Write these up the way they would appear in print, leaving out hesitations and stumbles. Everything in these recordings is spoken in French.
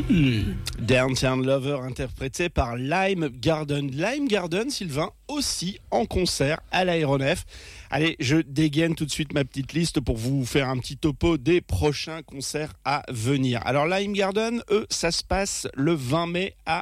Downtown Lover interprété par Lime Garden. Lime Garden, Sylvain, aussi en concert à l'Aéronef. Allez, je dégaine tout de suite ma petite liste pour vous faire un petit topo des prochains concerts à venir. Alors Lime Garden, eux, ça se passe le 20 mai à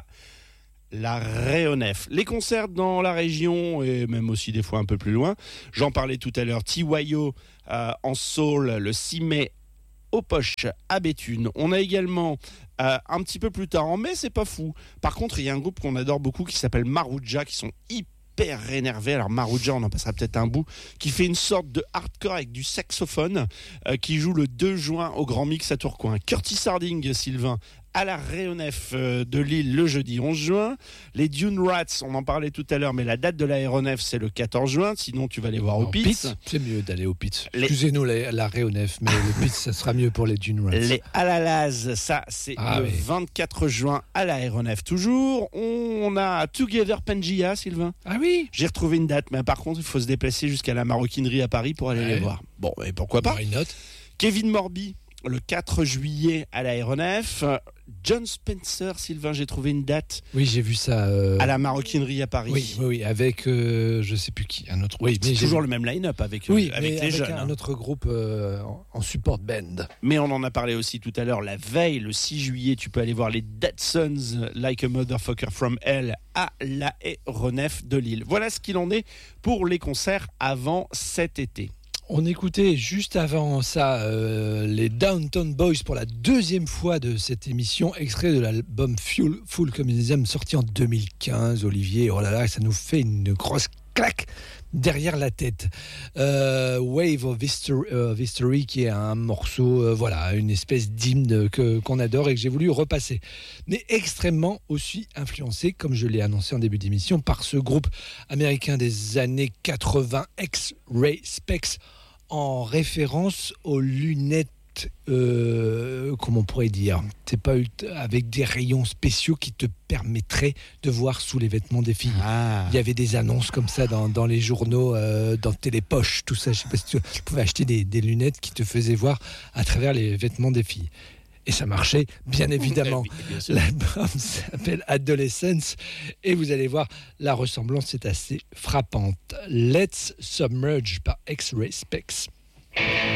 la Réonef. Les concerts dans la région et même aussi des fois un peu plus loin. J'en parlais tout à l'heure. TYO en soul le 6 mai au Poche à Béthune. On a également un petit peu plus tard en mai, c'est pas fou. Par contre, il y a un groupe qu'on adore beaucoup qui s'appelle Marouja, qui sont hyper énervés. Alors Marouja, on en passera peut-être un bout, qui fait une sorte de hardcore avec du saxophone, qui joue le 2 juin au Grand Mix à Tourcoing. Curtis Harding, Sylvain, à la Réonef de Lille le jeudi 11 juin. Les Dune Rats, on en parlait tout à l'heure, mais la date de l'aéronef, c'est le 14 juin. Sinon, tu vas les voir au Pitts. C'est mieux d'aller au Pitts. Excusez-nous la Réonef, mais le Pitts, ça sera mieux pour les Dune Rats. Les Alalaz, ça, c'est le 24 juin à l'aéronef toujours. On a Together Pangea, Sylvain. Ah oui. J'ai retrouvé une date, mais par contre, il faut se déplacer jusqu'à la maroquinerie à Paris pour aller les voir. Bon, et pourquoi pas. Kevin Morby, le 4 juillet à l'aéronef. John Spencer, Sylvain, j'ai trouvé une date. Oui, j'ai vu ça. À la maroquinerie à Paris. Oui, avec je sais plus qui, un autre. Oui, c'est toujours le même line-up avec les jeunes. Un autre groupe en support band. Mais on en a parlé aussi tout à l'heure, la veille, le 6 juillet, tu peux aller voir les Dead Sons, Like a Motherfucker from Hell, à l'aéronef de Lille. Voilà ce qu'il en est pour les concerts avant cet été. On écoutait juste avant ça les Downtown Boys pour la deuxième fois de cette émission, extrait de l'album Full Communism sorti en 2015. Olivier, oh là là, ça nous fait une grosse claque derrière la tête. Wave of History, qui est un morceau, une espèce d'hymne qu'on adore et que j'ai voulu repasser. Mais extrêmement aussi influencé, comme je l'ai annoncé en début d'émission, par ce groupe américain des années 80, X-Ray Specs, en référence aux lunettes, comment on pourrait dire, c'est pas avec des rayons spéciaux qui te permettraient de voir sous les vêtements des filles. Il y avait des annonces comme ça dans les journaux, dans Télépoche, tout ça. Je sais pas si tu pouvais acheter des lunettes qui te faisaient voir à travers les vêtements des filles. Et ça marchait, bien évidemment. L'album s'appelle Adolescence et vous allez voir, la ressemblance est assez frappante. Let's Submerge par X-Ray Specs.